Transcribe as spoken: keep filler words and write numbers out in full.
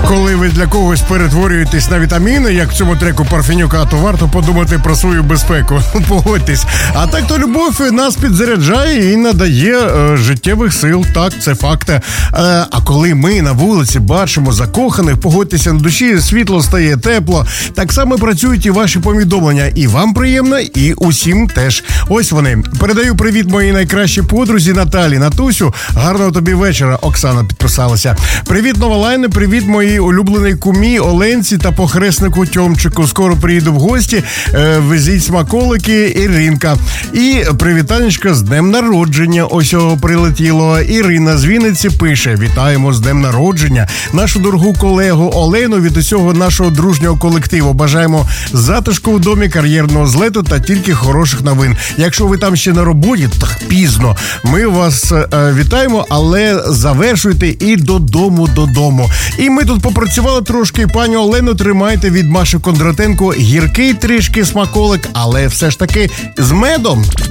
коли ви для когось перетворюєтесь на вітаміни, як в цьому треку Парфенюка, то варто подумати про свою безпеку. Погодьтесь. А так то любов нас підзаряджає і надає е, життєвих сил. Так, це факт. Е, а коли ми на вулиці бачимо закоханих, погодьтеся, на душі світло стає, тепло. Так само працюють і ваші повідомлення. І вам приємно, і усім теж. Ось вони. Передаю привіт моїй найкращій подрузі Наталі. Натусю, гарного тобі вечора. Оксана підписалася. Привіт, Новолайне, привіт моїй улюбленій кумі Оленці та похреснику Тьомчику. Скоро приїду в гості. Е, везіть смаколики, Іринка. І привітанечка з днем народження. Ось його прилетіло. Ірина з Вінниці пише: вітаємо з днем народження нашу дорогу колегу Олену від усього нашого дружнього колективу. Бажаємо затишку в домі, кар'єрного злету та тільки хороших новин. Якщо ви там ще на роботі, так пізно. Ми вас е, вітаємо, але завершуйте і додому, додому. І ми тут попрацювали трошки. Пані Олено, тримайте від Маші Кондратенко гіркий трішки смаколик, але все ж таки з медом.